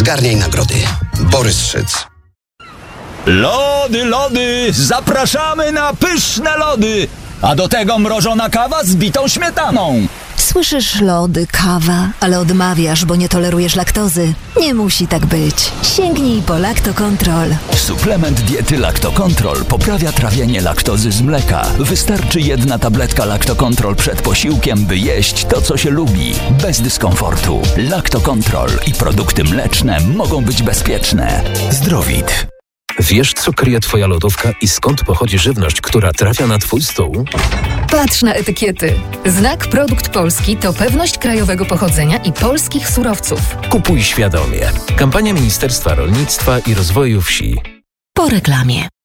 Zgarniaj nagrody. Borys Szyc. Lody, zapraszamy na pyszne lody! A do tego mrożona kawa z bitą śmietaną. Słyszysz, lody, kawa, ale odmawiasz, bo nie tolerujesz laktozy. Nie musi tak być. Sięgnij po Lactocontrol. Suplement diety Lactocontrol poprawia trawienie laktozy z mleka. Wystarczy 1 tabletka Lactocontrol przed posiłkiem, by jeść to, co się lubi, bez dyskomfortu. Lactocontrol i produkty mleczne mogą być bezpieczne. Zdrowit. Wiesz, co kryje Twoja lodówka i skąd pochodzi żywność, która trafia na Twój stół? Patrz na etykiety. Znak Produkt Polski to pewność krajowego pochodzenia i polskich surowców. Kupuj świadomie. Kampania Ministerstwa Rolnictwa i Rozwoju Wsi. Po reklamie.